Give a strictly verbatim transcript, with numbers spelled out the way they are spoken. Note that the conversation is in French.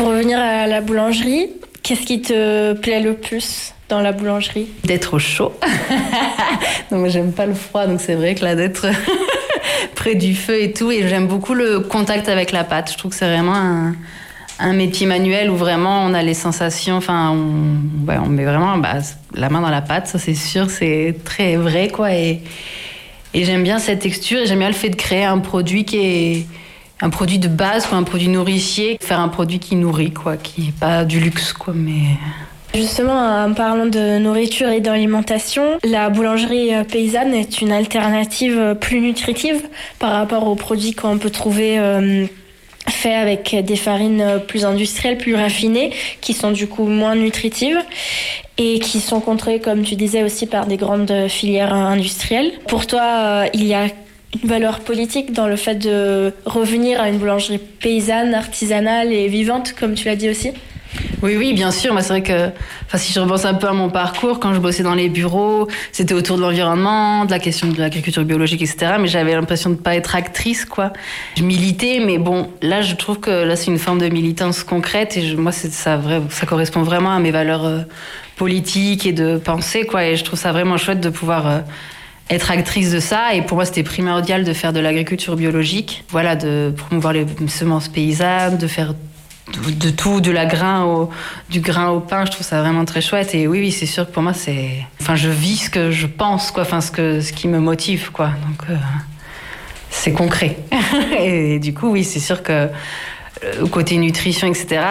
Pour revenir à la boulangerie, qu'est-ce qui te plaît le plus dans la boulangerie? D'être au chaud. Donc j'aime pas le froid, donc c'est vrai que là d'être près du feu et tout, et j'aime beaucoup le contact avec la pâte. Je trouve que c'est vraiment un, un métier manuel où vraiment on a les sensations, enfin on, ouais, on met vraiment bah, la main dans la pâte, ça c'est sûr, c'est très vrai quoi. Et, et j'aime bien cette texture, et j'aime bien le fait de créer un produit qui est un produit de base, quoi, un produit nourricier, faire un produit qui nourrit, quoi, qui n'est pas du luxe, quoi, mais... Justement, en parlant de nourriture et d'alimentation, la boulangerie paysanne est une alternative plus nutritive par rapport aux produits qu'on peut trouver euh, faits avec des farines plus industrielles, plus raffinées, qui sont du coup moins nutritives et qui sont contrôlées, comme tu disais, aussi par des grandes filières industrielles. Pour toi, euh, il y a une valeur politique dans le fait de revenir à une boulangerie paysanne, artisanale et vivante, comme tu l'as dit aussi? Oui, oui, bien sûr. Moi, c'est vrai que, enfin, si je repense un peu à mon parcours, quand je bossais dans les bureaux, c'était autour de l'environnement, de la question de l'agriculture biologique, et cetera. Mais j'avais l'impression de pas être actrice, quoi. Je militais, mais bon, là, je trouve que là, c'est une forme de militance concrète, et je, moi, c'est ça, vrai, ça correspond vraiment à mes valeurs euh, politiques et de pensée, quoi. Et je trouve ça vraiment chouette de pouvoir euh, être actrice de ça. Et pour moi, c'était primordial de faire de l'agriculture biologique. Voilà, de promouvoir les semences paysannes, de faire de tout, de la grain au, du grain au pain. Je trouve ça vraiment très chouette. Et oui, oui, c'est sûr que pour moi, c'est... Enfin, je vis ce que je pense, quoi. Enfin, ce, que, ce qui me motive, quoi. Donc, euh, c'est concret. Et du coup, oui, c'est sûr que, euh, côté nutrition, et cetera,